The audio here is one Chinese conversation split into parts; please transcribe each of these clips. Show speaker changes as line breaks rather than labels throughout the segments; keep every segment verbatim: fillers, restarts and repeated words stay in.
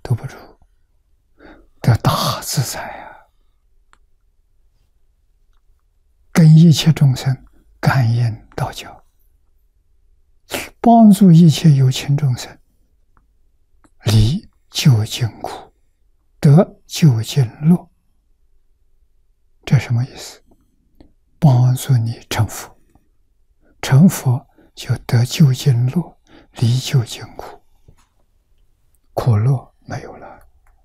都不住，得大自在啊！跟一切众生感应道交，帮助一切有情众生离究竟苦，得究竟乐。这什么意思？帮助你成佛，成佛就得究竟乐，离究竟苦，苦乐没有了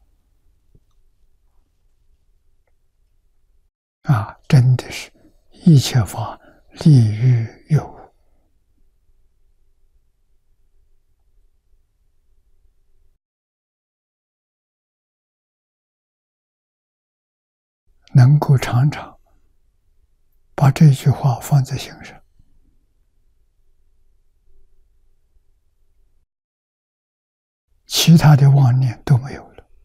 啊！真的是一切法利于有无。能够常常把这句话放在心上，其他的妄念都没有了，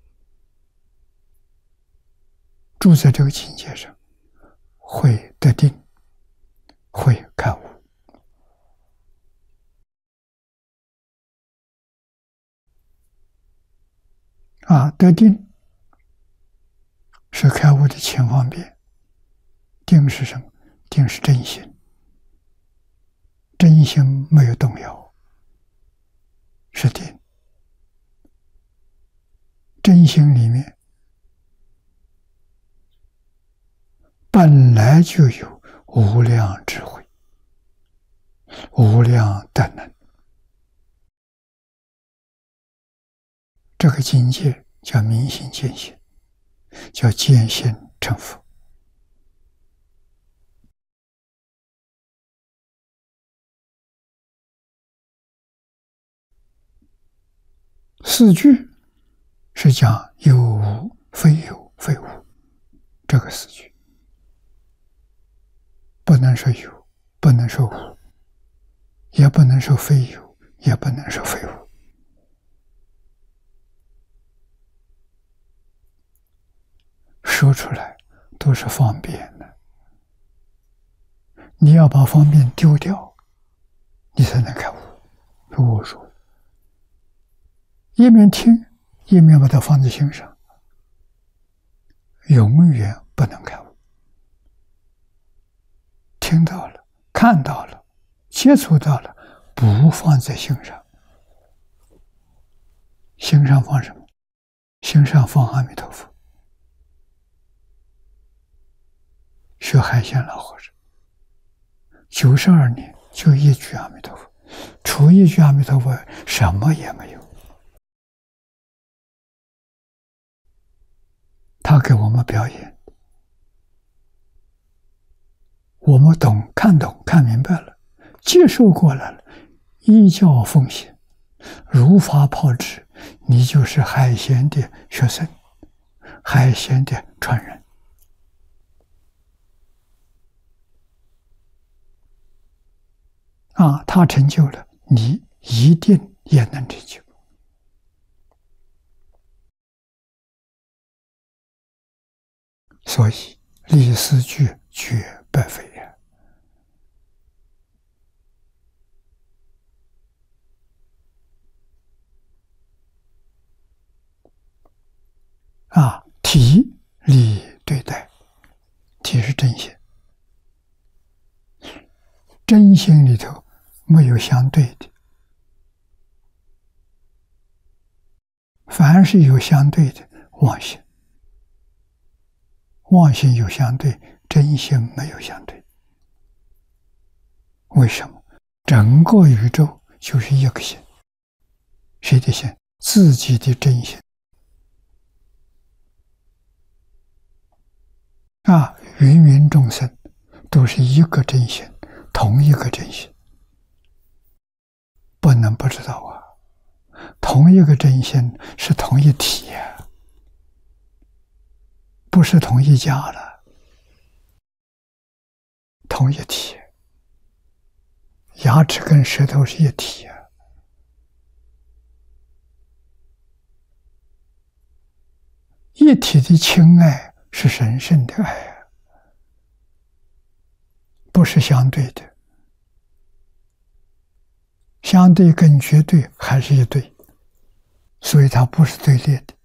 住在这个境界上，会得定，会开悟。啊，得定是开悟的前方便。定是什么？定是真心，真心没有动摇，是定。真心里面本来就有无量智慧，无量德能。这个境界叫明心见性，叫见性成佛。四句是讲有无非有非无，这个四句不能说有，不能说无，也不能说非有，也不能说非无。说出来都是方便的，你要把方便丢掉，你才能开悟。我说一面听，一面把它放在心上，永远不能开悟。听到了，看到了，接触到了，不放在心上。心上放什么？心上放阿弥陀佛。学海鲜老和尚九十二年就一句阿弥陀佛，除一句阿弥陀佛什么也没有。他给我们表演，我们懂，看懂，看明白了，接受过来了，依教奉行，如法炮制，你就是海鲜的学生，海鲜的传人。啊，他成就了，你一定也能成就。所以立四句绝不非也。啊，体理对待，体是真心，真心里头没有相对的，凡是有相对的妄心，妄心有相对，真心没有相对。为什么？整个宇宙就是一个心，谁的心？自己的真心。啊，芸芸众生都是一个真心，同一个真心，不能不知道啊。同一个真心是同一体啊，不是同一家了，同一体。牙齿跟舌头是一体啊。一体的亲爱是神圣的爱啊，不是相对的。相对跟绝对还是一对。 所以它不是对立的。